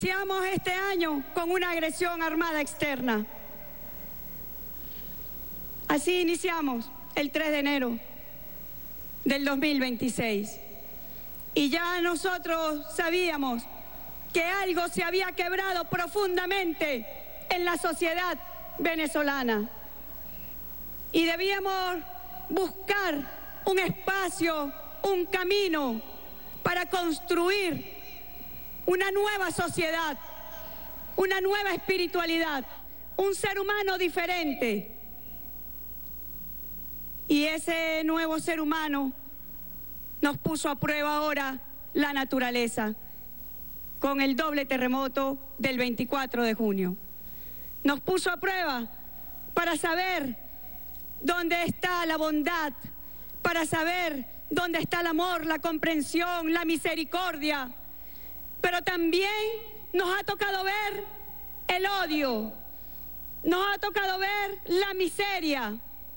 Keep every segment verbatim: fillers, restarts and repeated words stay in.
Iniciamos este año con una agresión armada externa. Así iniciamos el tres de enero del dos mil veintiséis. Y ya nosotros sabíamos que algo se había quebrado profundamente en la sociedad venezolana. Y debíamos buscar un espacio, un camino para construir una nueva sociedad, una nueva espiritualidad, un ser humano diferente. Y ese nuevo ser humano nos puso a prueba ahora la naturaleza, con el doble terremoto del veinticuatro de junio. Nos puso a prueba para saber dónde está la bondad, para saber dónde está el amor, la comprensión, la misericordia. Pero también nos ha tocado ver el odio, nos ha tocado ver la miseria.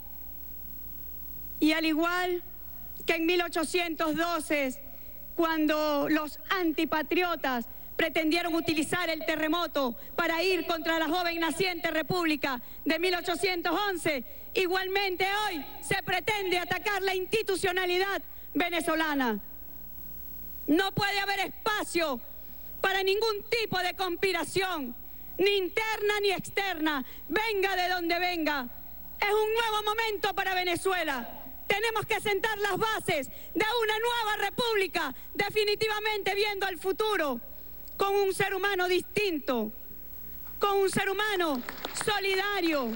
Y al igual que en mil ochocientos doce, cuando los antipatriotas pretendieron utilizar el terremoto para ir contra la joven naciente República de mil ochocientos once, igualmente hoy se pretende atacar la institucionalidad venezolana. No puede haber espacio para ningún tipo de conspiración, ni interna ni externa, venga de donde venga. Es un nuevo momento para Venezuela. Tenemos que sentar las bases de una nueva república, definitivamente viendo al futuro, con un ser humano distinto, con un ser humano solidario,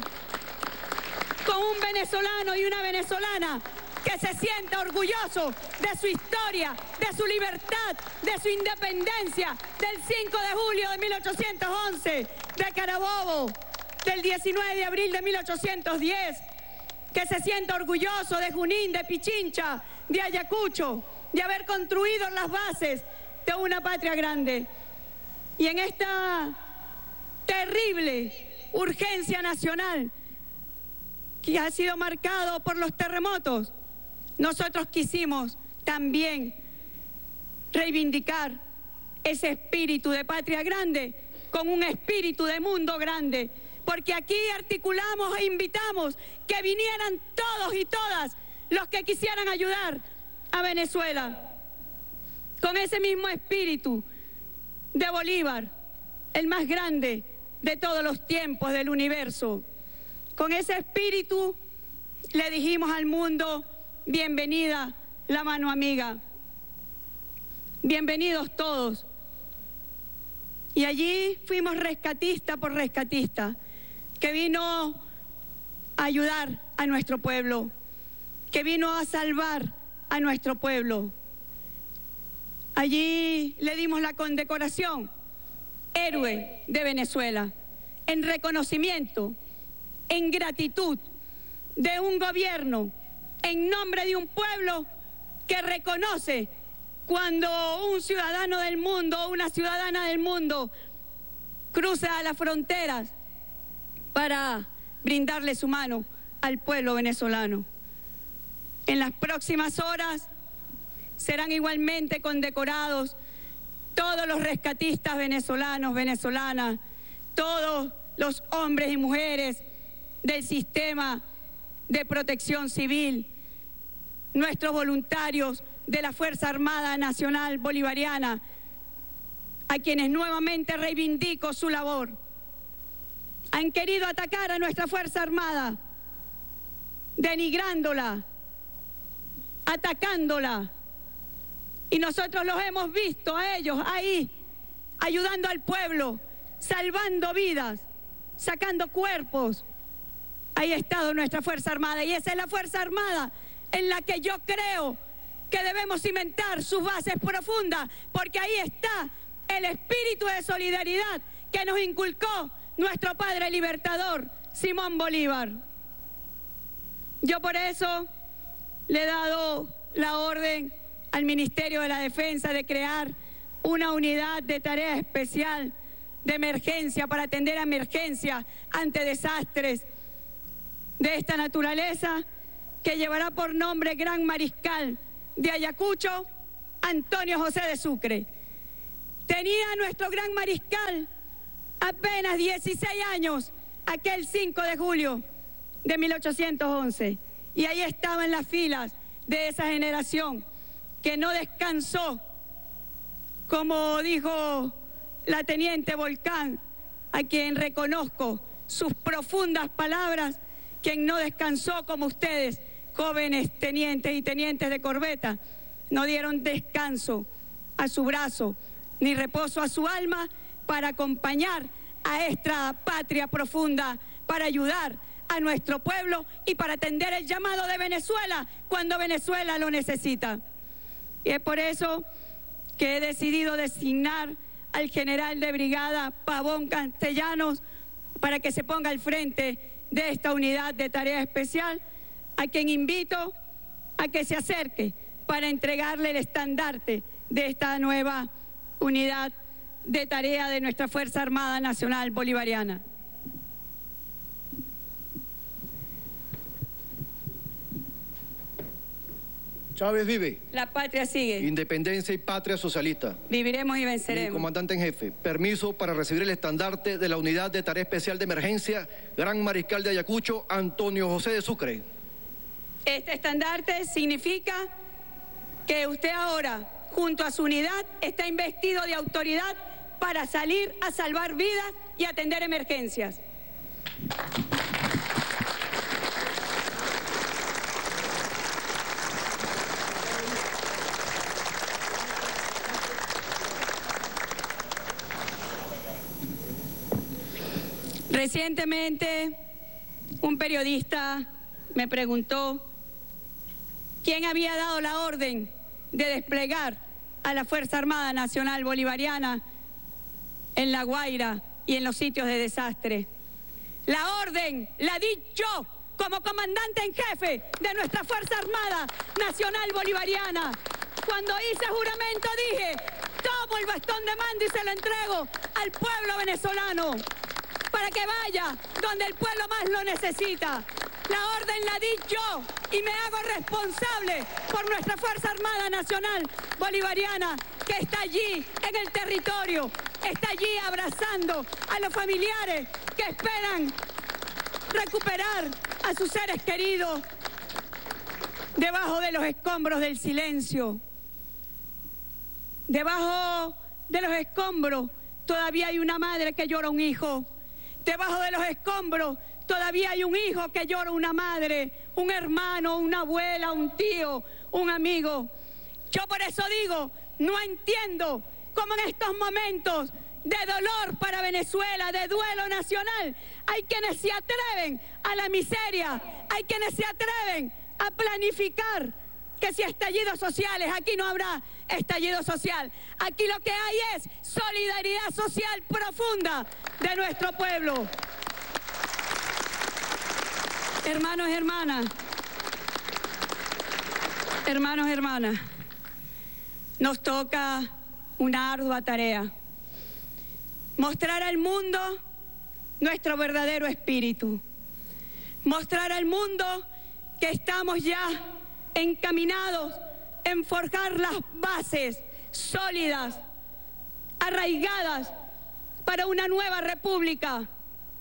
con un venezolano y una venezolana que se sienta orgulloso de su historia, de su libertad, de su independencia, del cinco de julio de mil ochocientos once, de Carabobo, del diecinueve de abril de mil ochocientos diez, que se sienta orgulloso de Junín, de Pichincha, de Ayacucho, de haber construido las bases de una patria grande. Y en esta terrible urgencia nacional que ha sido marcado por los terremotos, nosotros quisimos también reivindicar ese espíritu de patria grande con un espíritu de mundo grande, porque aquí articulamos e invitamos que vinieran todos y todas los que quisieran ayudar a Venezuela, con ese mismo espíritu de Bolívar, el más grande de todos los tiempos del universo. Con ese espíritu le dijimos al mundo: bienvenida la mano amiga, bienvenidos todos. Y allí fuimos rescatista por rescatista, que vino a ayudar a nuestro pueblo, que vino a salvar a nuestro pueblo. Allí le dimos la condecoración Héroe de Venezuela, en reconocimiento, en gratitud de un gobierno, en nombre de un pueblo que reconoce cuando un ciudadano del mundo, una ciudadana del mundo, cruza las fronteras para brindarle su mano al pueblo venezolano. En las próximas horas serán igualmente condecorados todos los rescatistas venezolanos, venezolanas, todos los hombres y mujeres del sistema de protección civil, nuestros voluntarios de la Fuerza Armada Nacional Bolivariana, a quienes nuevamente reivindico su labor. Han querido atacar a nuestra Fuerza Armada, denigrándola, atacándola, y nosotros los hemos visto a ellos ahí, ayudando al pueblo, salvando vidas, sacando cuerpos. Ahí ha estado nuestra Fuerza Armada, y esa es la Fuerza Armada en la que yo creo que debemos cimentar sus bases profundas, porque ahí está el espíritu de solidaridad que nos inculcó nuestro padre libertador, Simón Bolívar. Yo por eso le he dado la orden al Ministerio de la Defensa de crear una unidad de tarea especial de emergencia para atender a emergencias ante desastres de esta naturaleza, que llevará por nombre Gran Mariscal de Ayacucho, Antonio José de Sucre. Tenía nuestro gran mariscal apenas dieciséis años, aquel cinco de julio de mil ochocientos once. Y ahí estaba en las filas de esa generación que no descansó, como dijo la teniente Volcán, a quien reconozco sus profundas palabras, quien no descansó como ustedes, jóvenes tenientes y tenientes de corbeta, no dieron descanso a su brazo, ni reposo a su alma para acompañar a esta patria profunda, para ayudar a nuestro pueblo y para atender el llamado de Venezuela cuando Venezuela lo necesita. Y es por eso que he decidido designar al general de brigada Pavón Castellanos para que se ponga al frente de esta unidad de tarea especial, a quien invito a que se acerque para entregarle el estandarte de esta nueva unidad de tarea de nuestra Fuerza Armada Nacional Bolivariana. Chávez vive. La patria sigue. Independencia y patria socialista. Viviremos y venceremos. Mi comandante en jefe, permiso para recibir el estandarte de la Unidad de Tarea Especial de Emergencia, Gran Mariscal de Ayacucho, Antonio José de Sucre. Este estandarte significa que usted ahora, junto a su unidad, está investido de autoridad para salir a salvar vidas y atender emergencias. Recientemente, un periodista me preguntó quién había dado la orden de desplegar a la Fuerza Armada Nacional Bolivariana en La Guaira y en los sitios de desastre. La orden la di yo como comandante en jefe de nuestra Fuerza Armada Nacional Bolivariana. Cuando hice juramento dije, tomo el bastón de mando y se lo entrego al pueblo venezolano para que vaya donde el pueblo más lo necesita. La orden la di yo y me hago responsable por nuestra Fuerza Armada Nacional Bolivariana, que está allí en el territorio, está allí abrazando a los familiares que esperan recuperar a sus seres queridos debajo de los escombros del silencio. Debajo de los escombros todavía hay una madre que llora un hijo. Debajo de los escombros todavía hay un hijo que llora una madre, un hermano, una abuela, un tío, un amigo. Yo por eso digo, no entiendo cómo en estos momentos de dolor para Venezuela, de duelo nacional, hay quienes se atreven a la miseria, hay quienes se atreven a planificar que si estallidos sociales, aquí no habrá estallido social. Aquí lo que hay es solidaridad social profunda de nuestro pueblo. Hermanos y hermanas, hermanos y hermanas, nos toca una ardua tarea. Mostrar al mundo nuestro verdadero espíritu. Mostrar al mundo que estamos ya encaminados en forjar las bases sólidas, arraigadas para una nueva república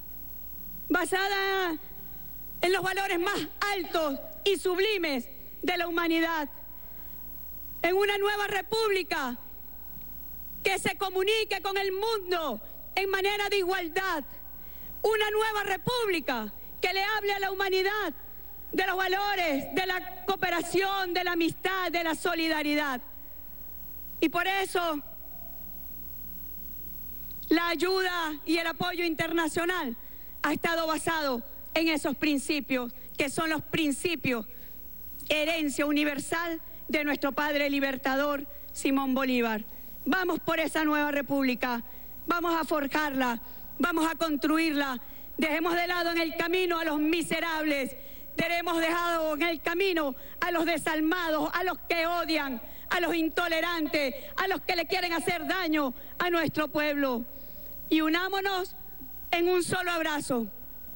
basada en los valores más altos y sublimes de la humanidad, en una nueva república que se comunique con el mundo en manera de igualdad, una nueva república que le hable a la humanidad de los valores, de la cooperación, de la amistad, de la solidaridad. Y por eso la ayuda y el apoyo internacional ha estado basado en esos principios, que son los principios, herencia universal de nuestro padre libertador Simón Bolívar. Vamos por esa nueva república, vamos a forjarla, vamos a construirla. Dejemos de lado en el camino a los miserables, hemos dejado en el camino a los desalmados, a los que odian, a los intolerantes, a los que le quieren hacer daño a nuestro pueblo. Y unámonos en un solo abrazo,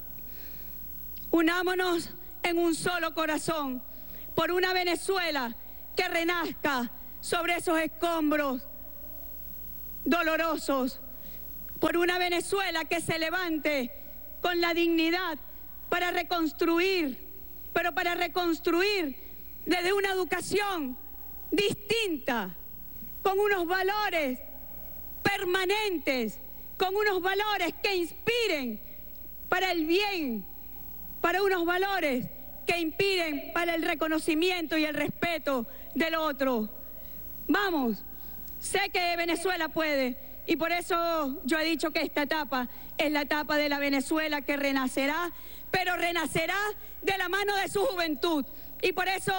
unámonos en un solo corazón, por una Venezuela que renazca sobre esos escombros dolorosos, por una Venezuela que se levante con la dignidad para reconstruir, pero para reconstruir desde una educación distinta, con unos valores permanentes, con unos valores que inspiren para el bien, para unos valores que inspiren para el reconocimiento y el respeto del otro. Vamos, sé que Venezuela puede, y por eso yo he dicho que esta etapa es la etapa de la Venezuela que renacerá, pero renacerá de la mano de su juventud. Y por eso,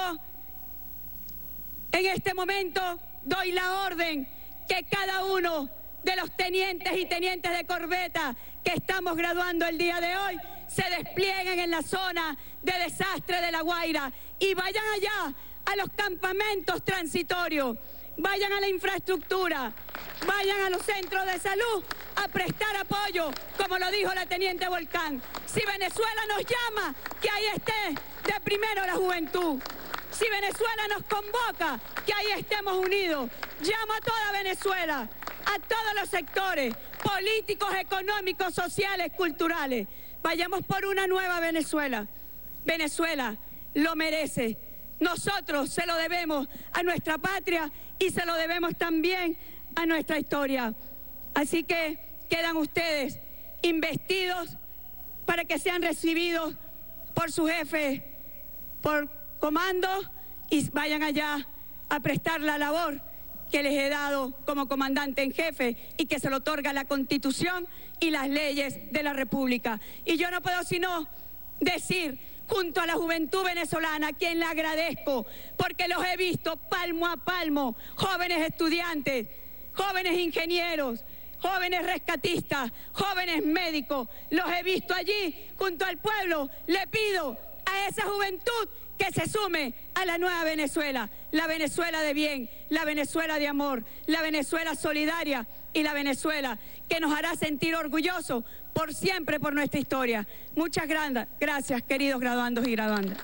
en este momento, doy la orden que cada uno de los tenientes y tenientes de corbeta que estamos graduando el día de hoy se desplieguen en la zona de desastre de La Guaira y vayan allá a los campamentos transitorios, vayan a la infraestructura, vayan a los centros de salud a prestar apoyo, como lo dijo la teniente Volcán. Si Venezuela nos llama, que ahí esté de primero la juventud. Si Venezuela nos convoca, que ahí estemos unidos. Llamo a toda Venezuela, a todos los sectores políticos, económicos, sociales, culturales. Vayamos por una nueva Venezuela. Venezuela lo merece. Nosotros se lo debemos a nuestra patria y se lo debemos también a nuestra historia. Así que quedan ustedes investidos para que sean recibidos por su jefe, por comando, y vayan allá a prestar la labor que les he dado como comandante en jefe y que se lo otorga la Constitución y las leyes de la República. Y yo no puedo sino decir, junto a la juventud venezolana, a quien le agradezco, porque los he visto palmo a palmo, jóvenes estudiantes, jóvenes ingenieros, jóvenes rescatistas, jóvenes médicos, los he visto allí junto al pueblo. Le pido a esa juventud que se sume a la nueva Venezuela, la Venezuela de bien, la Venezuela de amor, la Venezuela solidaria y la Venezuela que nos hará sentir orgullosos por siempre por nuestra historia. Muchas gracias, queridos graduandos y graduandas.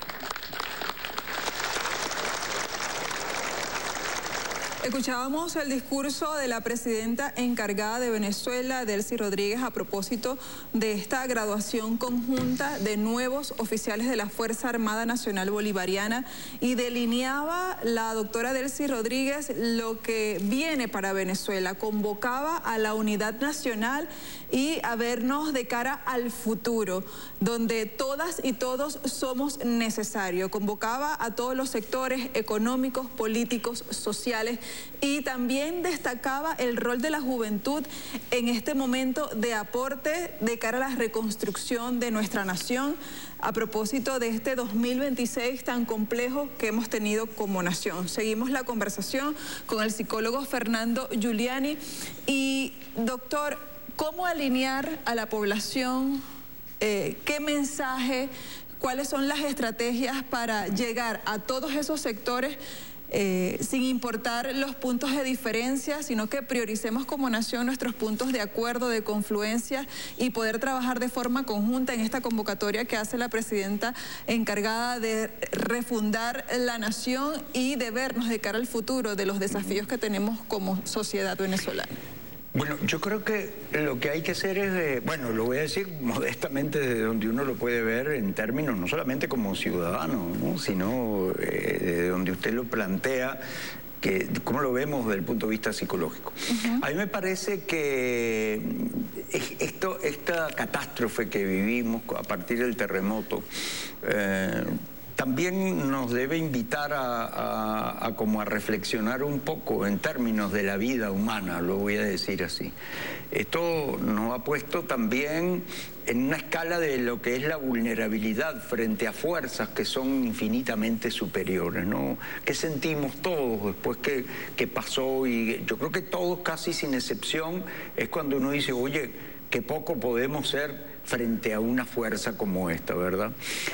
Escuchábamos el discurso de la presidenta encargada de Venezuela, Delcy Rodríguez, a propósito de esta graduación conjunta de nuevos oficiales de la Fuerza Armada Nacional Bolivariana, y delineaba la doctora Delcy Rodríguez lo que viene para Venezuela. Convocaba a la unidad nacional y a vernos de cara al futuro, donde todas y todos somos necesarios. Convocaba a todos los sectores económicos, políticos, sociales, y también destacaba el rol de la juventud en este momento de aporte de cara a la reconstrucción de nuestra nación, a propósito de este dos mil veintiséis tan complejo que hemos tenido como nación. Seguimos la conversación con el psicólogo Fernando Giuliani. Y, doctor, ¿cómo alinear a la población? Eh, ¿Qué mensaje? ¿Cuáles son las estrategias para llegar a todos esos sectores Eh, sin importar los puntos de diferencia, sino que prioricemos como nación nuestros puntos de acuerdo, de confluencia, y poder trabajar de forma conjunta en esta convocatoria que hace la presidenta encargada de refundar la nación y de vernos de cara al futuro de los desafíos que tenemos como sociedad venezolana? Bueno, yo creo que lo que hay que hacer es, de, bueno, lo voy a decir modestamente desde donde uno lo puede ver en términos no solamente como ciudadano, ¿no?, sino eh, desde donde usted lo plantea, que cómo lo vemos desde el punto de vista psicológico. Uh-huh. A mí me parece que esto, esta catástrofe que vivimos a partir del terremoto eh, también nos debe invitar a, a, a como a reflexionar un poco en términos de la vida humana, lo voy a decir así. Esto nos ha puesto también en una escala de lo que es la vulnerabilidad frente a fuerzas que son infinitamente superiores, ¿no? ¿Qué sentimos todos después que, que pasó? Y yo creo que todos, casi sin excepción, es cuando uno dice, oye, qué poco podemos ser frente a una fuerza como esta, ¿verdad?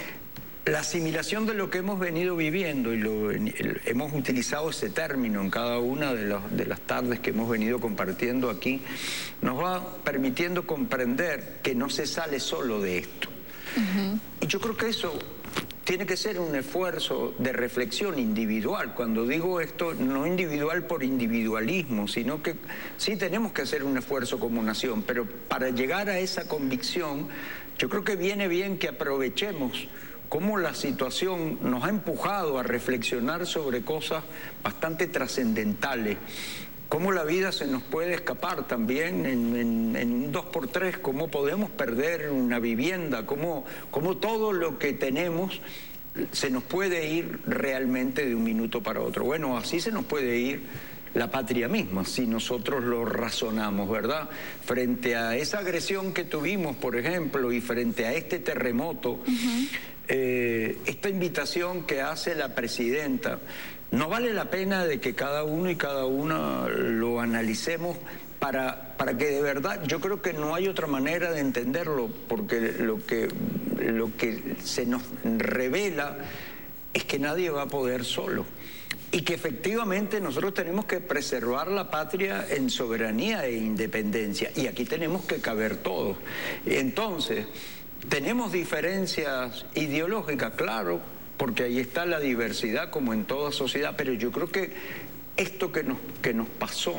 La asimilación de lo que hemos venido viviendo, y lo, el, hemos utilizado ese término en cada una de, los, de las tardes que hemos venido compartiendo aquí, nos va permitiendo comprender que no se sale solo de esto. Uh-huh. Y yo creo que eso tiene que ser un esfuerzo de reflexión individual. Cuando digo esto, no individual por individualismo, sino que sí tenemos que hacer un esfuerzo como nación, pero para llegar a esa convicción, yo creo que viene bien que aprovechemos cómo la situación nos ha empujado a reflexionar sobre cosas bastante trascendentales. Cómo la vida se nos puede escapar también en, en, en un dos por tres, cómo podemos perder una vivienda, cómo, cómo todo lo que tenemos se nos puede ir realmente de un minuto para otro. Bueno, así se nos puede ir la patria misma, si nosotros lo razonamos, ¿verdad? Frente a esa agresión que tuvimos, por ejemplo, y frente a este terremoto, uh-huh. eh, esta invitación que hace la presidenta, no vale la pena de que cada uno y cada una lo analicemos para, para que de verdad, yo creo que no hay otra manera de entenderlo, porque lo que, lo que se nos revela es que nadie va a poder solo. Y que efectivamente nosotros tenemos que preservar la patria en soberanía e independencia. Y aquí tenemos que caber todos. Entonces, ¿tenemos diferencias ideológicas? Claro, porque ahí está la diversidad como en toda sociedad. Pero yo creo que esto que nos, que nos pasó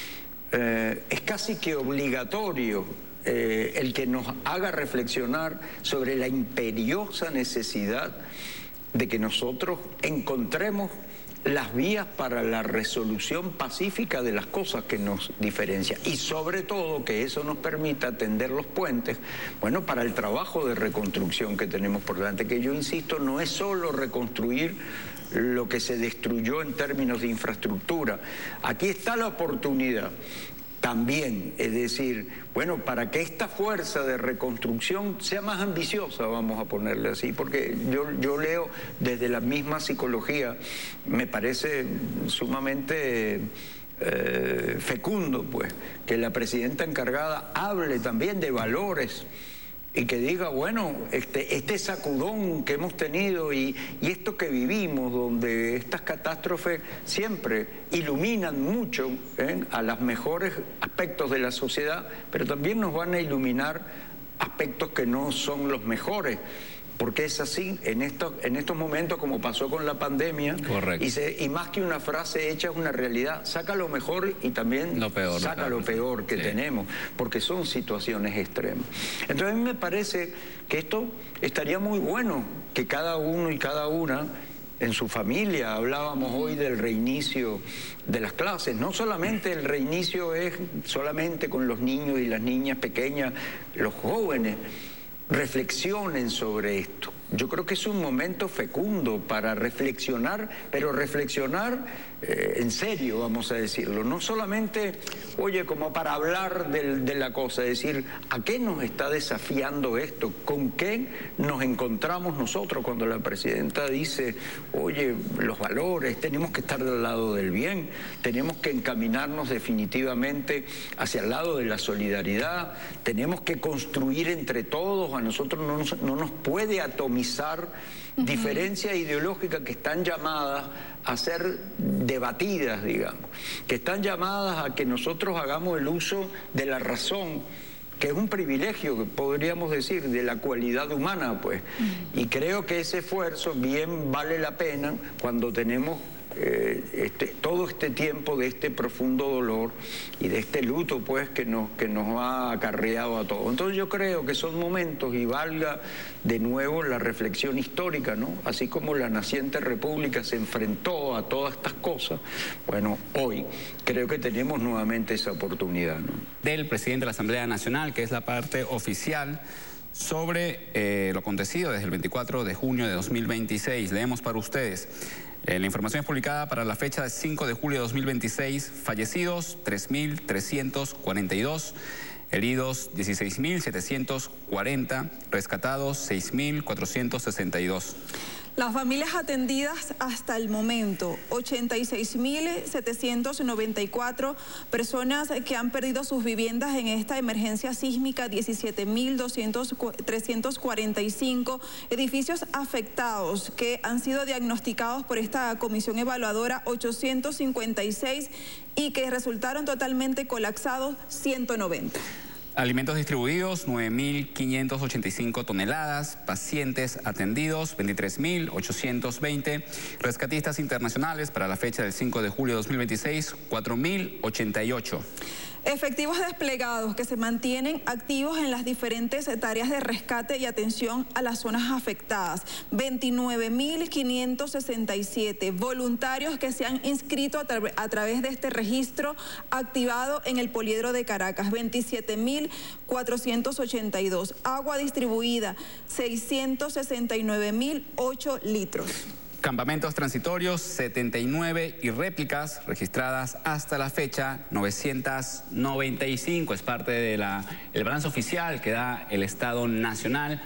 eh, es casi que obligatorio. Eh, el que nos haga reflexionar sobre la imperiosa necesidad de que nosotros encontremos las vías para la resolución pacífica de las cosas que nos diferencian y sobre todo que eso nos permita tender los puentes, bueno, para el trabajo de reconstrucción que tenemos por delante, que yo insisto, no es solo reconstruir lo que se destruyó en términos de infraestructura. Aquí está la oportunidad también, es decir, bueno, para que esta fuerza de reconstrucción sea más ambiciosa, vamos a ponerle así, porque yo, yo leo desde la misma psicología, me parece sumamente eh, fecundo, pues, que la presidenta encargada hable también de valores y que diga, bueno, este, este sacudón que hemos tenido y, y esto que vivimos, donde estas catástrofes siempre iluminan mucho ¿eh? a los mejores aspectos de la sociedad, pero también nos van a iluminar aspectos que no son los mejores. Porque es así, en estos, en estos momentos, como pasó con la pandemia, correcto. Y, se, y más que una frase hecha es una realidad. Saca lo mejor y también lo peor, saca lo lo peor que sí. tenemos, porque son situaciones extremas. Entonces a mí me parece que esto estaría muy bueno, que cada uno y cada una en su familia, hablábamos hoy del reinicio de las clases, no solamente el reinicio es solamente con los niños y las niñas pequeñas, los jóvenes, reflexionen sobre esto. Yo creo que es un momento fecundo para reflexionar, pero reflexionar eh, en serio, vamos a decirlo. No solamente, oye, como para hablar de, de la cosa, es decir, ¿a qué nos está desafiando esto? ¿Con qué nos encontramos nosotros cuando la presidenta dice, oye, los valores, tenemos que estar del lado del bien, tenemos que encaminarnos definitivamente hacia el lado de la solidaridad, tenemos que construir entre todos, a nosotros no nos, no nos puede atomizar Uh-huh. diferencias ideológicas que están llamadas a ser debatidas, digamos, que están llamadas a que nosotros hagamos el uso de la razón, que es un privilegio, que podríamos decir, de la cualidad humana, pues. Uh-huh. Y creo que ese esfuerzo bien vale la pena cuando tenemos Eh, este, todo este tiempo de este profundo dolor y de este luto, pues, que nos, que nos ha acarreado a todos. Entonces yo creo que son momentos, y valga de nuevo la reflexión histórica, ¿no? Así como la naciente república se enfrentó a todas estas cosas, bueno, hoy creo que tenemos nuevamente esa oportunidad, ¿no? Del presidente de la Asamblea Nacional, que es la parte oficial, sobre eh, lo acontecido desde el veinticuatro de junio de dos mil veintiséis. Leemos para ustedes. Eh, la información es publicada para la fecha de cinco de julio de dos mil veintiséis. Fallecidos, tres mil trescientos cuarenta y dos. Heridos, dieciséis mil setecientos cuarenta. Rescatados, seis mil cuatrocientos sesenta y dos. Las familias atendidas hasta el momento, ochenta y seis mil setecientos noventa y cuatro personas que han perdido sus viviendas en esta emergencia sísmica, diecisiete mil trescientos cuarenta y cinco edificios afectados que han sido diagnosticados por esta comisión evaluadora, ochocientos cincuenta y seis, y que resultaron totalmente colapsados, ciento noventa. Alimentos distribuidos, nueve mil quinientas ochenta y cinco toneladas. Pacientes atendidos, veintitrés mil ochocientos veinte. Rescatistas internacionales para la fecha del cinco de julio de dos mil veintiséis, cuatro mil ochenta y ocho. Efectivos desplegados que se mantienen activos en las diferentes tareas de rescate y atención a las zonas afectadas. veintinueve mil quinientos sesenta y siete voluntarios que se han inscrito a, tra a través de este registro activado en el Poliedro de Caracas. veintisiete mil cuatrocientos ochenta y dos. Agua distribuida, seiscientos sesenta y nueve mil ocho litros. Campamentos transitorios, setenta y nueve, y réplicas registradas hasta la fecha, novecientos noventa y cinco. Es parte del balance oficial que da el Estado Nacional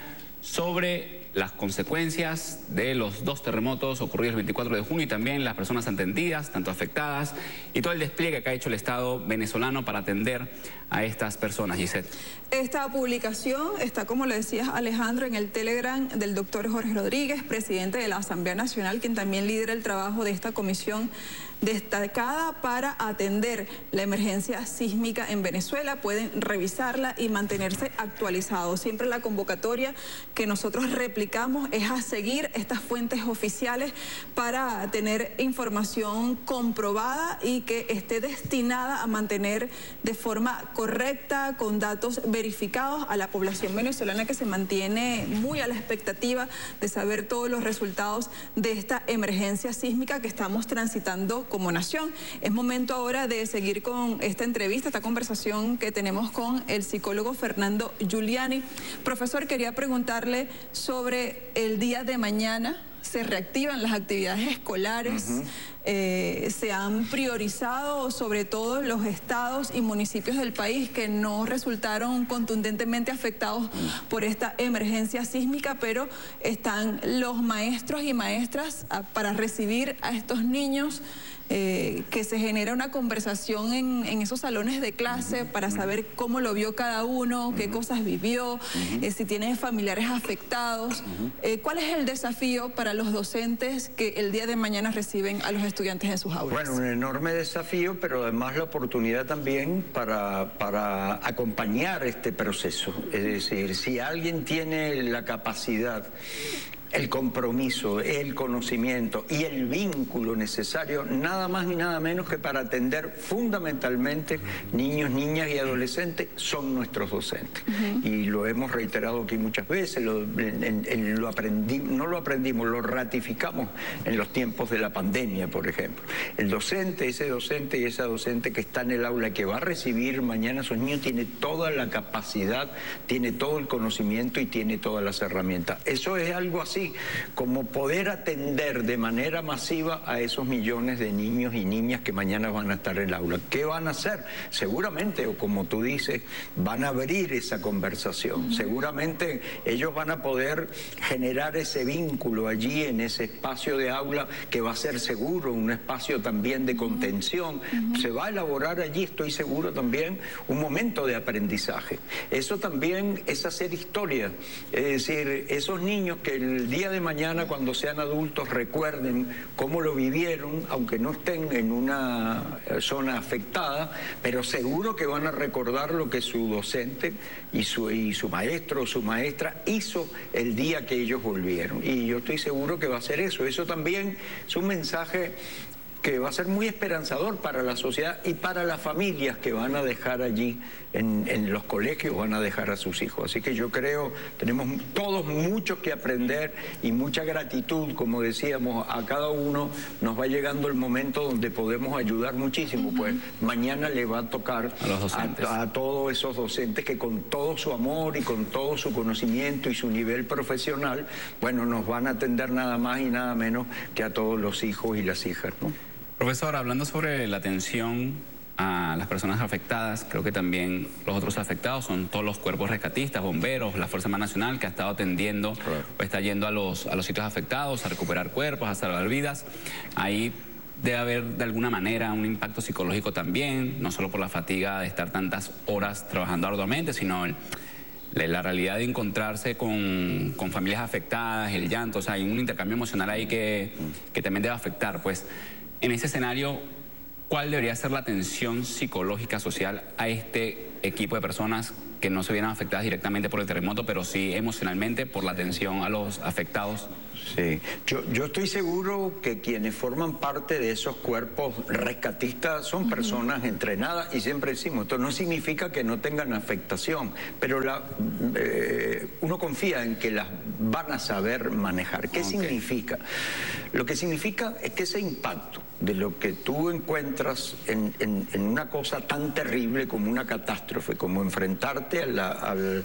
sobre las consecuencias de los dos terremotos ocurridos el veinticuatro de junio y también las personas atendidas, tanto afectadas, y todo el despliegue que ha hecho el Estado venezolano para atender a estas personas. Gisette. Esta publicación está, como le decías, Alejandro, en el Telegram del doctor Jorge Rodríguez, presidente de la Asamblea Nacional, quien también lidera el trabajo de esta comisión destacada para atender la emergencia sísmica en Venezuela. Pueden revisarla y mantenerse actualizados. Siempre la convocatoria que nosotros replicamos es a seguir estas fuentes oficiales para tener información comprobada y que esté destinada a mantener de forma correcta, con datos verificados, a la población venezolana, que se mantiene muy a la expectativa de saber todos los resultados de esta emergencia sísmica que estamos transitando como nación. Es momento ahora de seguir con esta entrevista, esta conversación que tenemos con el psicólogo Fernando Giuliani. Profesor, quería preguntarle sobre el día de mañana. Se reactivan las actividades escolares, uh-huh. eh, se han priorizado sobre todo los estados y municipios del país que no resultaron contundentemente afectados uh-huh. por esta emergencia sísmica, pero están los maestros y maestras a, para recibir a estos niños. Eh, que se genera una conversación en, en esos salones de clase para saber cómo lo vio cada uno, qué cosas vivió, eh, si tiene familiares afectados. Eh, ¿Cuál es el desafío para los docentes que el día de mañana reciben a los estudiantes en sus aulas? Bueno, un enorme desafío, pero además la oportunidad también para, para acompañar este proceso. Es decir, si alguien tiene la capacidad, el compromiso, el conocimiento y el vínculo necesario, nada más ni nada menos que para atender fundamentalmente niños, niñas y adolescentes, son nuestros docentes. Uh-huh. Y lo hemos reiterado aquí muchas veces, lo, en, en, lo aprendí, no lo aprendimos, lo ratificamos en los tiempos de la pandemia, por ejemplo. El docente, ese docente y esa docente que está en el aula, que va a recibir mañana a esos niños, tiene toda la capacidad, tiene todo el conocimiento y tiene todas las herramientas. Eso es algo así como poder atender de manera masiva a esos millones de niños y niñas que mañana van a estar en el aula. ¿Qué van a hacer? Seguramente, o como tú dices, van a abrir esa conversación. Seguramente ellos van a poder generar ese vínculo allí en ese espacio de aula que va a ser seguro, un espacio también de contención. Se va a elaborar allí, estoy seguro, también un momento de aprendizaje. Eso también es hacer historia. Es decir, esos niños que el día de mañana, cuando sean adultos, recuerden cómo lo vivieron, aunque no estén en una zona afectada, pero seguro que van a recordar lo que su docente y su, y su maestro o su maestra hizo el día que ellos volvieron. Y yo estoy seguro que va a ser eso. Eso también es un mensaje que va a ser muy esperanzador para la sociedad y para las familias que van a dejar allí en, en los colegios, van a dejar a sus hijos. Así que yo creo, tenemos todos mucho que aprender y mucha gratitud, como decíamos, a cada uno nos va llegando el momento donde podemos ayudar muchísimo, uh-huh. pues mañana le va a tocar a, los docentes. a, a todos esos docentes que con todo su amor y con todo su conocimiento y su nivel profesional, bueno, nos van a atender nada más y nada menos que a todos los hijos y las hijas, ¿no? Profesor, hablando sobre la atención a las personas afectadas, creo que también los otros afectados son todos los cuerpos rescatistas, bomberos, la Fuerza Armada Nacional, que ha estado atendiendo, claro. o está yendo a los, a los sitios afectados, a recuperar cuerpos, a salvar vidas. Ahí debe haber de alguna manera un impacto psicológico también, no solo por la fatiga de estar tantas horas trabajando arduamente, sino el, la realidad de encontrarse con, con familias afectadas, el llanto, o sea, hay un intercambio emocional ahí que, que también debe afectar, pues. En ese escenario, ¿cuál debería ser la atención psicológica social a este equipo de personas que no se vieran afectadas directamente por el terremoto, pero sí emocionalmente por la atención a los afectados. Sí, yo, yo estoy seguro que quienes forman parte de esos cuerpos rescatistas son personas entrenadas, y siempre decimos, esto no significa que no tengan afectación, pero la, eh, uno confía en que las van a saber manejar. ¿Qué okay. significa? Lo que significa es que ese impacto de lo que tú encuentras en, en, en una cosa tan terrible como una catástrofe, como enfrentarte a la, al...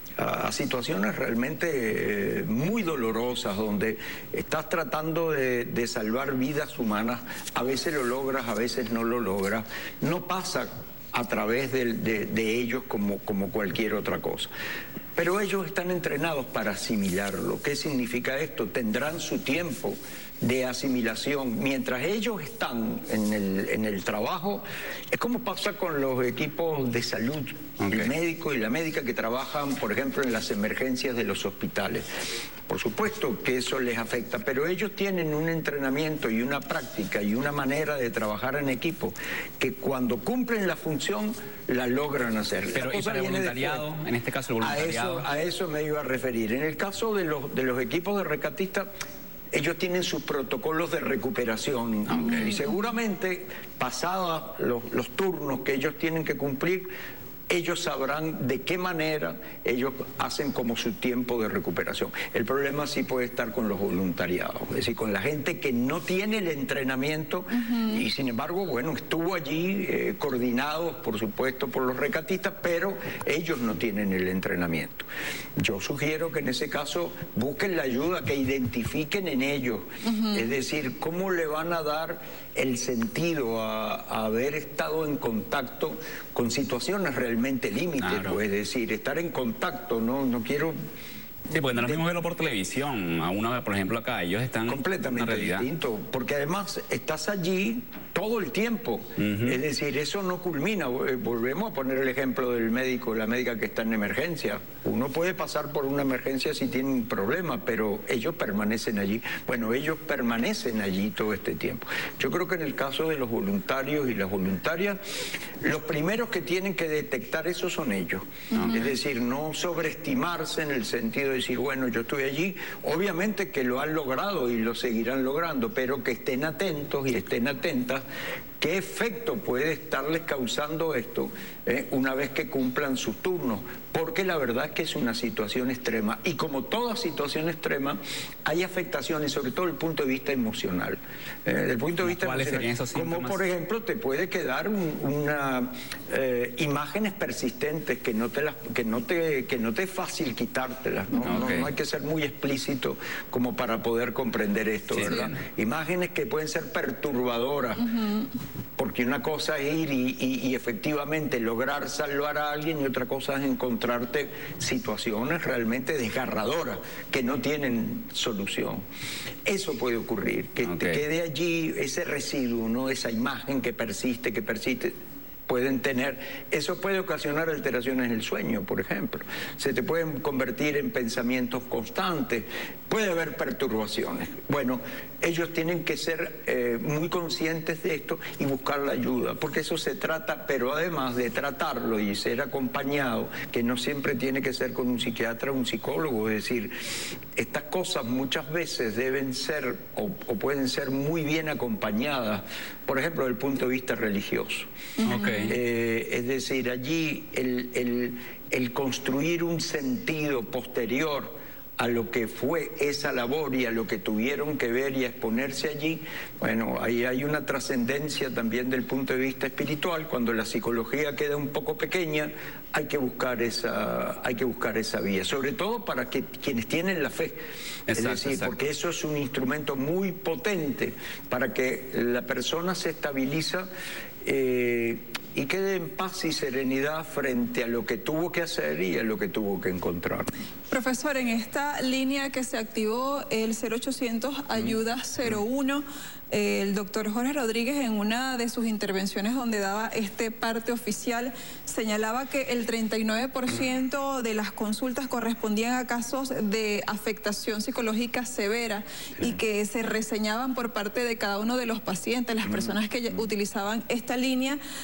a situaciones realmente eh, muy dolorosas, donde estás tratando de, de salvar vidas humanas, a veces lo logras, a veces no lo logras, no pasa a través de, de, de ellos como, como cualquier otra cosa. Pero ellos están entrenados para asimilarlo. ¿Qué significa esto? Tendrán su tiempo de asimilación. Mientras ellos están en el, en el trabajo, es como pasa con los equipos de salud, okay. el médico y la médica que trabajan, por ejemplo, en las emergencias de los hospitales. Por supuesto que eso les afecta, pero ellos tienen un entrenamiento y una práctica y una manera de trabajar en equipo que cuando cumplen la función la logran hacer. Pero ¿y para el voluntariado? En este caso el voluntariado. A eso, a eso me iba a referir. En el caso de los, de los equipos de rescatistas, ellos tienen sus protocolos de recuperación, okay. y seguramente pasados los, los turnos que ellos tienen que cumplir, ellos sabrán de qué manera ellos hacen como su tiempo de recuperación. El problema sí puede estar con los voluntariados, es decir, con la gente que no tiene el entrenamiento uh-huh. y sin embargo, bueno, estuvo allí eh, coordinados, por supuesto, por los rescatistas, pero ellos no tienen el entrenamiento. Yo sugiero que en ese caso busquen la ayuda, que identifiquen en ellos, uh-huh. es decir, cómo le van a dar el sentido a, a haber estado en contacto con situaciones realmente límites, claro. pues, es decir, estar en contacto, no, no quiero... Sí, porque no es lo mismo verlo por televisión, a una vez, por ejemplo, acá, ellos están... Completamente distinto, porque además estás allí todo el tiempo, uh-huh. es decir, eso no culmina. Volvemos a poner el ejemplo del médico, la médica que está en emergencia. Uno puede pasar por una emergencia si tiene un problema, pero ellos permanecen allí. Bueno, ellos permanecen allí todo este tiempo. Yo creo que en el caso de los voluntarios y las voluntarias, los primeros que tienen que detectar eso son ellos. Uh-huh. Es decir, no sobreestimarse en el sentido de decir, bueno, yo estoy allí, obviamente que lo han logrado y lo seguirán logrando, pero que estén atentos y estén atentas qué efecto puede estarles causando esto eh, una vez que cumplan sus turnos, porque la verdad es que es una situación extrema, y como toda situación extrema hay afectaciones, sobre todo desde el punto de vista emocional. Eh, desde el punto de vista ¿Cuáles emocional, serían esos síntomas? Como por ejemplo te puede quedar un, una eh, imágenes persistentes que no te las, que no te, que no te es fácil quitártelas, ¿no? Okay. No, no hay que ser muy explícito como para poder comprender esto, sí, ¿verdad? Sí. Imágenes que pueden ser perturbadoras. Uh-huh. Porque una cosa es ir y, y, y efectivamente lograr salvar a alguien, y otra cosa es encontrarte situaciones realmente desgarradoras que no tienen solución. Eso puede ocurrir, que okay. te quede allí ese residuo, ¿no? Esa imagen que persiste, que persiste. Pueden tener, eso puede ocasionar alteraciones en el sueño, por ejemplo. Se te pueden convertir en pensamientos constantes, puede haber perturbaciones. Bueno, ellos tienen que ser eh, muy conscientes de esto y buscar la ayuda, porque eso se trata, pero además de tratarlo y ser acompañado, que no siempre tiene que ser con un psiquiatra o un psicólogo, es decir, estas cosas muchas veces deben ser o, o pueden ser muy bien acompañadas, por ejemplo, desde el punto de vista religioso. Okay. Eh, es decir, allí el, el, el construir un sentido posterior a lo que fue esa labor y a lo que tuvieron que ver y a exponerse allí, bueno, ahí hay una trascendencia también del punto de vista espiritual. Cuando la psicología queda un poco pequeña, hay que buscar esa, hay que buscar esa vía, sobre todo para que quienes tienen la fe, exacto, es decir, exacto. porque eso es un instrumento muy potente para que la persona se estabiliza eh, y quede en paz y serenidad frente a lo que tuvo que hacer y a lo que tuvo que encontrar. Profesor, en esta línea que se activó el cero ochocientos ayuda cero uno, eh, el doctor Jorge Rodríguez, en una de sus intervenciones donde daba este parte oficial, señalaba que el treinta y nueve por ciento de las consultas correspondían a casos de afectación psicológica severa, sí. y que se reseñaban por parte de cada uno de los pacientes, las personas que utilizaban esta línea, lo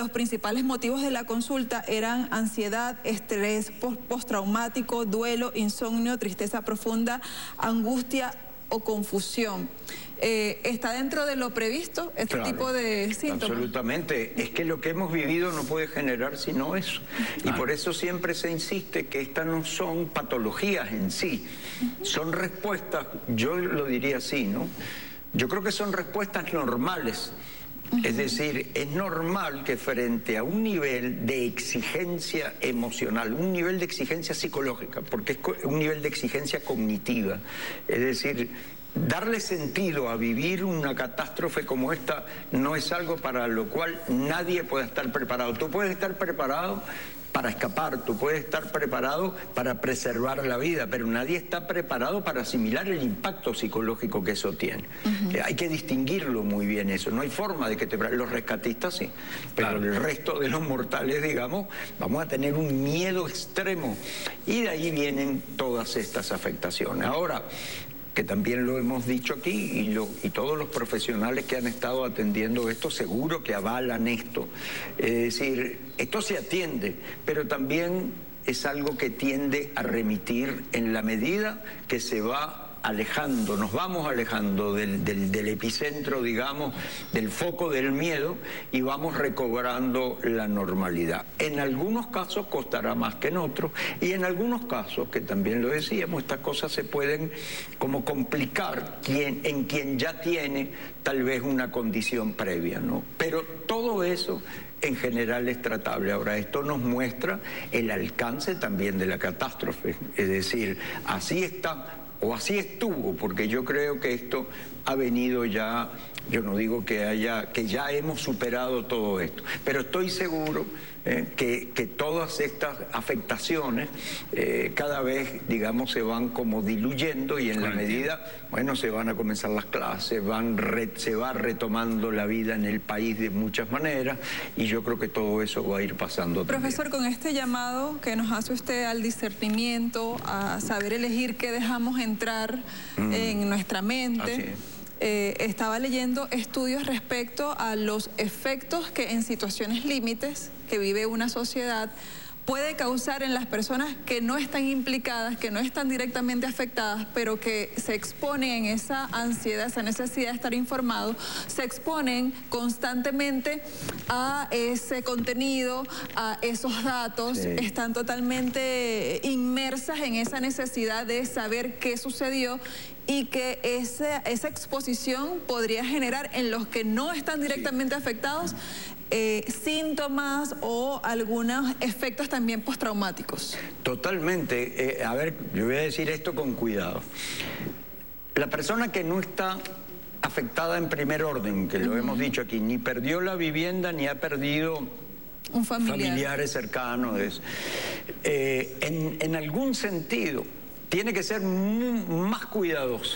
los principales motivos de la consulta eran ansiedad, estrés postraumático, duelo, insomnio, tristeza profunda, angustia o confusión. Eh, ¿Está dentro de lo previsto este claro, tipo de síntomas? Absolutamente. Es que lo que hemos vivido no puede generar sino eso. Y ah. por eso siempre se insiste que estas no son patologías en sí. Son respuestas, yo lo diría así, ¿no? Yo creo que son respuestas normales. Es decir, es normal que frente a un nivel de exigencia emocional, un nivel de exigencia psicológica, porque es un nivel de exigencia cognitiva, es decir, darle sentido a vivir una catástrofe como esta no es algo para lo cual nadie puede estar preparado. Tú puedes estar preparado para escapar, tú puedes estar preparado para preservar la vida, pero nadie está preparado para asimilar el impacto psicológico que eso tiene. Uh-huh. eh, hay que distinguirlo muy bien eso, no hay forma de que te... Los rescatistas sí, pero claro, el resto de los mortales, digamos, vamos a tener un miedo extremo y de ahí vienen todas estas afectaciones. Ahora, que también lo hemos dicho aquí y, lo, y todos los profesionales que han estado atendiendo esto seguro que avalan esto. Es decir, esto se atiende, pero también es algo que tiende a remitir en la medida que se va alejando, nos vamos alejando del, del, del epicentro, digamos, del foco del miedo y vamos recobrando la normalidad. En algunos casos costará más que en otros y en algunos casos, que también lo decíamos, estas cosas se pueden como complicar quien, en quien ya tiene tal vez una condición previa, ¿no? Pero todo eso en general es tratable. Ahora, esto nos muestra el alcance también de la catástrofe, es decir, así está o así estuvo, porque yo creo que esto ha venido ya, yo no digo que haya, que ya hemos superado todo esto, pero estoy seguro eh, que, que todas estas afectaciones eh, cada vez, digamos, se van como diluyendo y en la medida, bueno, se van a comenzar las clases, van re, se va retomando la vida en el país de muchas maneras y yo creo que todo eso va a ir pasando también. Profesor, con este llamado que nos hace usted al discernimiento, a saber elegir qué dejamos entrar mm. en nuestra mente, eh, estaba leyendo estudios respecto a los efectos que en situaciones límites que vive una sociedad puede causar en las personas que no están implicadas, que no están directamente afectadas, pero que se exponen en esa ansiedad, esa necesidad de estar informado, se exponen constantemente a ese contenido, a esos datos, sí. están totalmente inmersas en esa necesidad de saber qué sucedió y que ese, esa exposición podría generar en los que no están directamente sí. afectados Eh, síntomas o algunos efectos también postraumáticos. Totalmente. Eh, a ver, yo voy a decir esto con cuidado. La persona que no está afectada en primer orden, que lo uh-huh. hemos dicho aquí, ni perdió la vivienda ni ha perdido un familiar. familiares cercanos, eh, en, en algún sentido tiene que ser muy, más cuidadoso,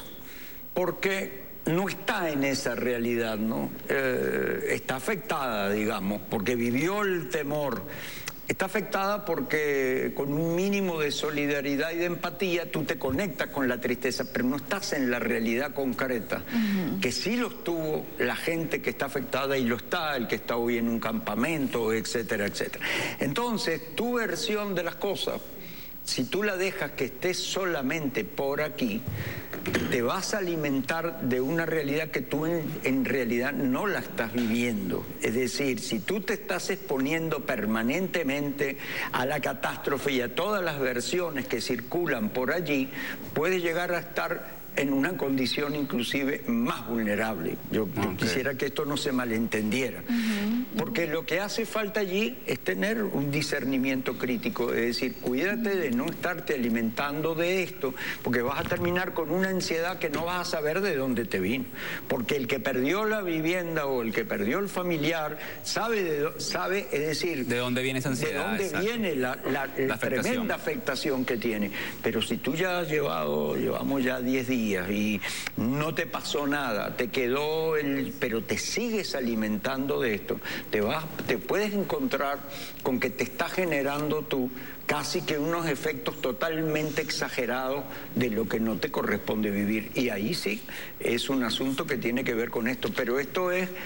porque no está en esa realidad, ¿no? Eh, está afectada, digamos, porque vivió el temor. Está afectada porque con un mínimo de solidaridad y de empatía tú te conectas con la tristeza, pero no estás en la realidad concreta, uh-huh. que sí lo estuvo la gente que está afectada y lo está, el que está hoy en un campamento, etcétera, etcétera. Entonces, tu versión de las cosas, si tú la dejas que esté solamente por aquí, te vas a alimentar de una realidad que tú en, en realidad no la estás viviendo. Es decir, si tú te estás exponiendo permanentemente a la catástrofe y a todas las versiones que circulan por allí, puedes llegar a estar en una condición inclusive más vulnerable. Yo, okay. yo quisiera que esto no se malentendiera. Uh-huh. Porque lo que hace falta allí es tener un discernimiento crítico, es decir, cuídate de no estarte alimentando de esto, porque vas a terminar con una ansiedad que no vas a saber de dónde te vino. Porque el que perdió la vivienda o el que perdió el familiar sabe, de, sabe es decir... ¿De dónde viene esa ansiedad? De dónde Exacto. viene la, la, la, la tremenda afectación que tiene. Pero si tú ya has llevado, llevamos ya diez días, y no te pasó nada, te quedó el... pero te sigues alimentando de esto, te vas, te puedes encontrar con que te está generando tú casi que unos efectos totalmente exagerados de lo que no te corresponde vivir. Y ahí sí, es un asunto que tiene que ver con esto, pero esto es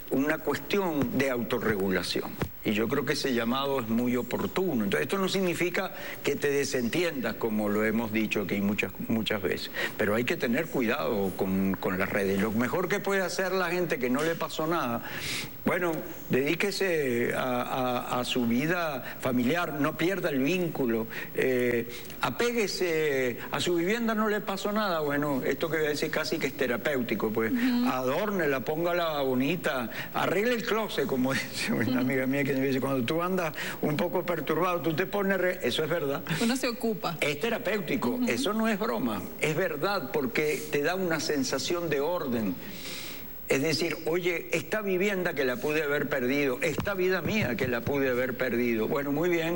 una cuestión de autorregulación. Y yo creo que ese llamado es muy oportuno. Entonces, esto no significa que te desentiendas, como lo hemos dicho aquí muchas, muchas veces. Pero hay que tener cuidado con, con las redes. Lo mejor que puede hacer la gente que no le pasó nada, bueno, dedíquese a, a, a su vida familiar, no pierda el vínculo, eh, apéguese a su vivienda, no le pasó nada. Bueno, esto que voy a decir casi que es terapéutico, pues uh-huh. Adórnela, póngala bonita, arregle el closet, como dice una amiga mía que me dice, cuando tú andas un poco perturbado, tú te pones, re... eso es verdad. Uno se ocupa. Es terapéutico, uh-huh. Eso no es broma, es verdad, porque te da una sensación de orden. Es decir, oye, esta vivienda que la pude haber perdido, esta vida mía que la pude haber perdido, bueno, muy bien,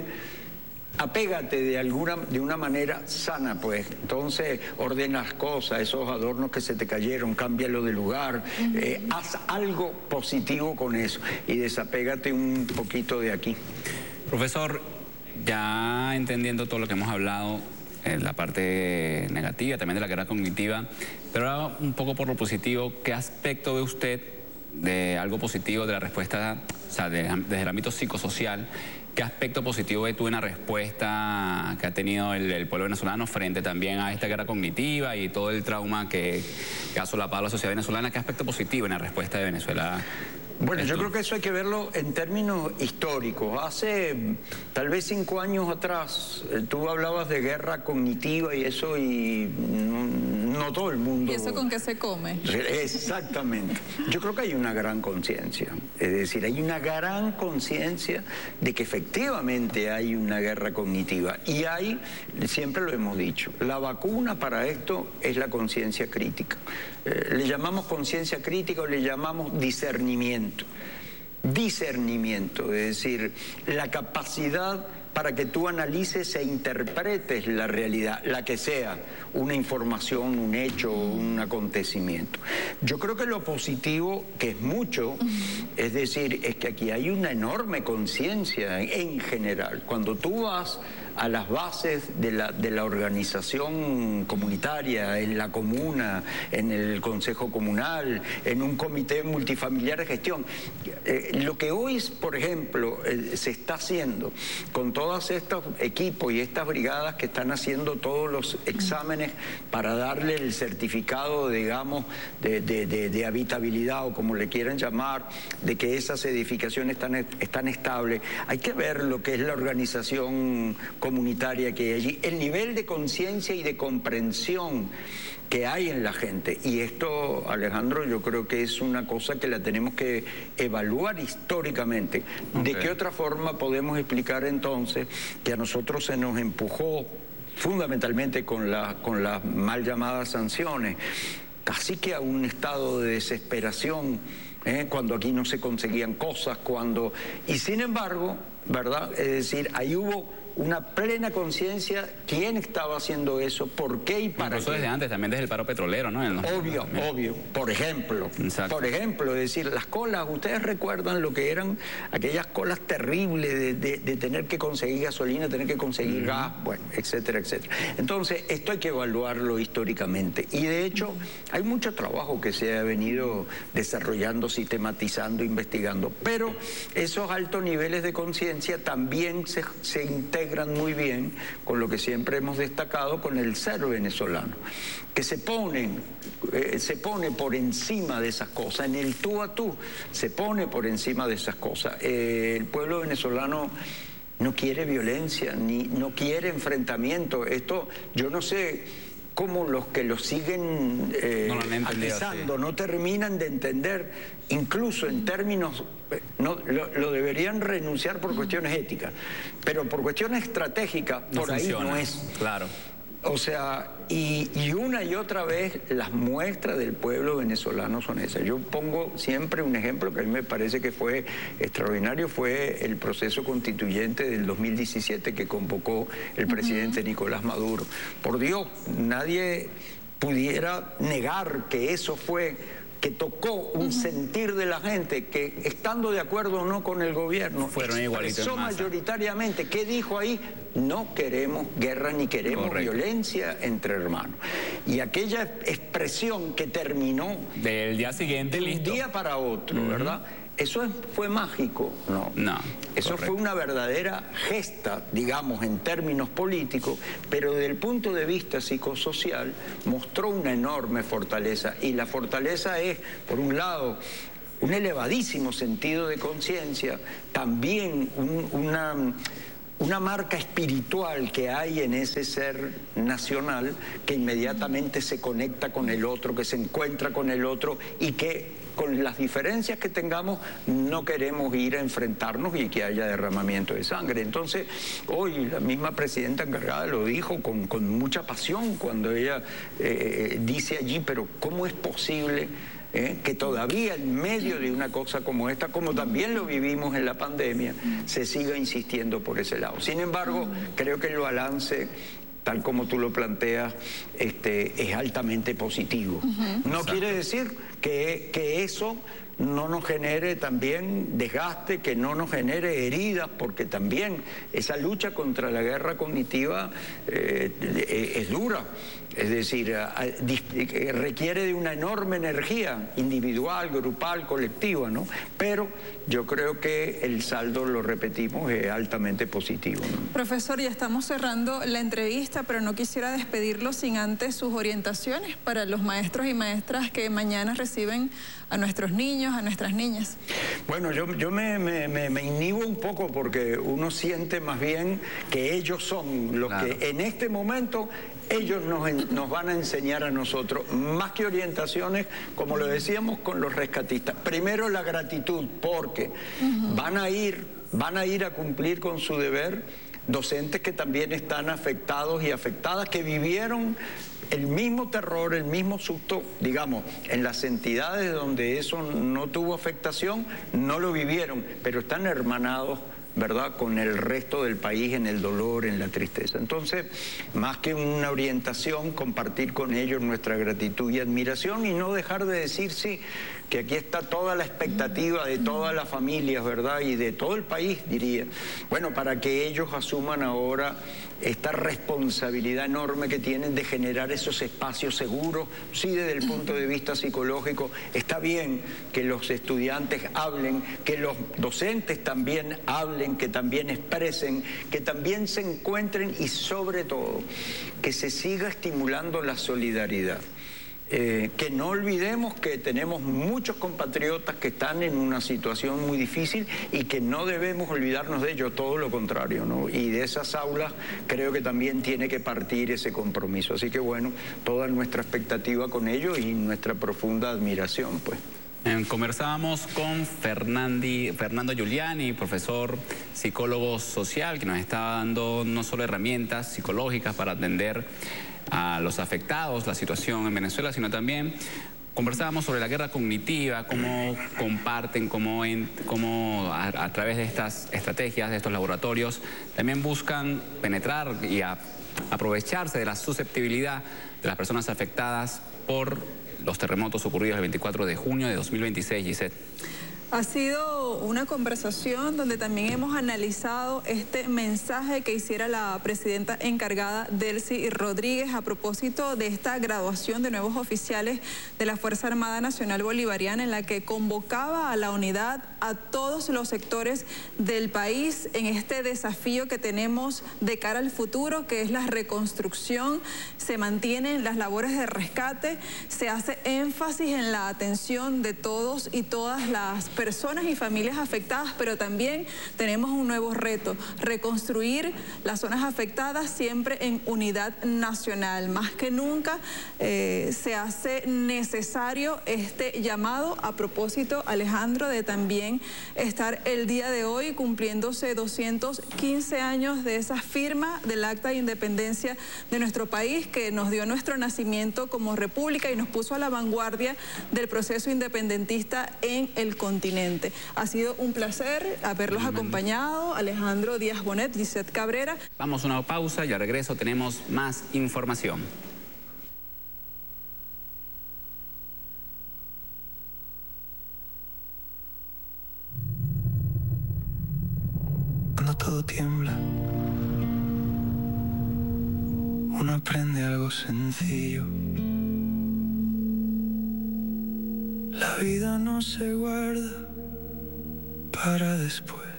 apégate de alguna, de una manera sana, pues. Entonces, ordena las cosas, esos adornos que se te cayeron, cámbialo de lugar, uh-huh. eh, haz algo positivo con eso y desapégate un poquito de aquí. Profesor, ya entendiendo todo lo que hemos hablado, en la parte negativa, también de la guerra cognitiva, pero ahora un poco por lo positivo, ¿qué aspecto ve usted de algo positivo de la respuesta, o sea, de, desde el ámbito psicosocial? ¿Qué aspecto positivo ve tú en la respuesta que ha tenido el, el pueblo venezolano frente también a esta guerra cognitiva y todo el trauma que, que ha solapado la sociedad venezolana? ¿Qué aspecto positivo en la respuesta de Venezuela? Bueno, yo creo que eso hay que verlo en términos históricos. Hace tal vez cinco años atrás, tú hablabas de guerra cognitiva y eso, y no, no todo el mundo... ¿Y eso con qué se come? Exactamente. Yo creo que hay una gran conciencia. Es decir, hay una gran conciencia de que efectivamente hay una guerra cognitiva. Y hay, siempre lo hemos dicho, la vacuna para esto es la conciencia crítica. Eh, le llamamos conciencia crítica o le llamamos discernimiento. Discernimiento, es decir, la capacidad para que tú analices e interpretes la realidad, la que sea, una información, un hecho, un acontecimiento. Yo creo que lo positivo, que es mucho, es decir, es que aquí hay una enorme conciencia en general. Cuando tú vas a las bases de la, de la organización comunitaria, en la comuna, en el consejo comunal, en un comité multifamiliar de gestión. Eh, lo que hoy, por ejemplo, eh, se está haciendo con todos estos equipos y estas brigadas que están haciendo todos los exámenes para darle el certificado, digamos, de, de, de, de habitabilidad o como le quieran llamar, de que esas edificaciones están, están estables. Hay que ver lo que es la organización comunitaria que hay allí, el nivel de conciencia y de comprensión que hay en la gente. Y esto, Alejandro, yo creo que es una cosa que la tenemos que evaluar históricamente. Okay. ¿De qué otra forma podemos explicar entonces que a nosotros se nos empujó fundamentalmente con, la, con las mal llamadas sanciones, casi que a un estado de desesperación, ¿eh? Cuando aquí no se conseguían cosas, cuando... Y sin embargo, ¿verdad? Es decir, ahí hubo una plena conciencia quién estaba haciendo eso, por qué y para Incluso qué. desde antes, también desde el paro petrolero, ¿no? En los... Obvio, también. obvio. Por ejemplo, Exacto. por ejemplo, es decir, las colas, ustedes recuerdan lo que eran aquellas colas terribles de, de, de tener que conseguir gasolina, tener que conseguir uh-huh. gas, bueno, etcétera, etcétera. Entonces, esto hay que evaluarlo históricamente. Y de hecho, hay mucho trabajo que se ha venido desarrollando, sistematizando, investigando. Pero esos altos niveles de conciencia también se, se integran muy bien con lo que siempre hemos destacado, con el ser venezolano, que se ponen, eh, se pone por encima de esas cosas, en el tú a tú, se pone por encima de esas cosas. Eh, el pueblo venezolano no quiere violencia, ni no quiere enfrentamiento. Esto, yo no sé cómo los que lo siguen eh, no lo atizando, sí. no terminan de entender, incluso en términos, no, lo, lo deberían renunciar por cuestiones éticas, pero por cuestiones estratégicas, no por funciona. ahí no es. Claro. O sea, y, y una y otra vez las muestras del pueblo venezolano son esas. Yo pongo siempre un ejemplo que a mí me parece que fue extraordinario, fue el proceso constituyente del dos mil diecisiete que convocó el presidente uh-huh. Nicolás Maduro. Por Dios, nadie pudiera negar que eso fue... que tocó un uh-huh. sentir de la gente que, estando de acuerdo o no con el gobierno, fueron expresó mayoritariamente. ¿Qué dijo ahí? No queremos guerra ni queremos Correcto. violencia entre hermanos. Y aquella expresión que terminó del día siguiente, de un listo. día para otro, uh-huh. ¿verdad? ¿Eso fue mágico? No. No. Eso correcto. fue una verdadera gesta, digamos, en términos políticos, pero desde el punto de vista psicosocial mostró una enorme fortaleza. Y la fortaleza es, por un lado, un elevadísimo sentido de conciencia, también un, una... una marca espiritual que hay en ese ser nacional que inmediatamente se conecta con el otro, que se encuentra con el otro y que con las diferencias que tengamos no queremos ir a enfrentarnos y que haya derramamiento de sangre. Entonces, hoy la misma presidenta encargada lo dijo con, con mucha pasión cuando ella eh, dice allí, pero ¿cómo es posible Eh, que todavía en medio de una cosa como esta, como también lo vivimos en la pandemia, se siga insistiendo por ese lado? Sin embargo, creo que el balance, tal como tú lo planteas, este, es altamente positivo. Uh-huh. No Exacto. quiere decir que, que eso no nos genere también desgaste, que no nos genere heridas, porque también esa lucha contra la guerra cognitiva eh, es dura. Es decir, requiere de una enorme energía individual, grupal, colectiva, ¿no? Pero yo creo que el saldo, lo repetimos, es altamente positivo, ¿no? Profesor, ya estamos cerrando la entrevista, pero no quisiera despedirlo sin antes sus orientaciones para los maestros y maestras que mañana reciben a nuestros niños, a nuestras niñas. Bueno, yo, yo me, me, me, me inhibo un poco porque uno siente más bien que ellos son los claro. que en este momento ellos nos, nos van a enseñar a nosotros, más que orientaciones, como lo decíamos con los rescatistas. Primero la gratitud, porque uh-huh. van a ir, van a ir a cumplir con su deber docentes que también están afectados y afectadas, que vivieron el mismo terror, el mismo susto, digamos, en las entidades donde eso no tuvo afectación, no lo vivieron, pero están hermanados, ¿verdad?, con el resto del país en el dolor, en la tristeza. Entonces, más que una orientación, compartir con ellos nuestra gratitud y admiración y no dejar de decir, sí, que aquí está toda la expectativa de todas las familias, ¿verdad?, y de todo el país, diría. Bueno, para que ellos asuman ahora esta responsabilidad enorme que tienen de generar esos espacios seguros, sí, desde el punto de vista psicológico. Está bien que los estudiantes hablen, que los docentes también hablen, que también expresen, que también se encuentren y sobre todo que se siga estimulando la solidaridad. Eh, que no olvidemos que tenemos muchos compatriotas que están en una situación muy difícil y que no debemos olvidarnos de ellos, todo lo contrario, ¿no? Y de esas aulas creo que también tiene que partir ese compromiso. Así que bueno, toda nuestra expectativa con ellos y nuestra profunda admiración, pues. Eh, conversábamos con Fernandi, Fernando Giuliani, profesor psicólogo social, que nos está dando no solo herramientas psicológicas para atender a los afectados, la situación en Venezuela, sino también conversábamos sobre la guerra cognitiva, cómo comparten, cómo, en, cómo a, a través de estas estrategias, de estos laboratorios, también buscan penetrar y a, aprovecharse de la susceptibilidad de las personas afectadas por los terremotos ocurridos el veinticuatro de junio de dos mil veintiséis, Gisette. Ha sido una conversación donde también hemos analizado este mensaje que hiciera la presidenta encargada, Delcy Rodríguez, a propósito de esta graduación de nuevos oficiales de la Fuerza Armada Nacional Bolivariana, en la que convocaba a la unidad a todos los sectores del país en este desafío que tenemos de cara al futuro, que es la reconstrucción. Se mantienen las labores de rescate, se hace énfasis en la atención de todos y todas las personas personas y familias afectadas, pero también tenemos un nuevo reto: reconstruir las zonas afectadas siempre en unidad nacional. Más que nunca eh, se hace necesario este llamado. A propósito, Alejandro, de también estar el día de hoy cumpliéndose doscientos quince años de esa firma del Acta de Independencia de nuestro país, que nos dio nuestro nacimiento como república y nos puso a la vanguardia del proceso independentista en el continente. Ha sido un placer haberlos acompañado, Alejandro Díaz Bonet, Gisette Cabrera. Vamos a una pausa y al regreso tenemos más información. Cuando todo tiembla, uno aprende algo sencillo. La vida no se guarda, para después.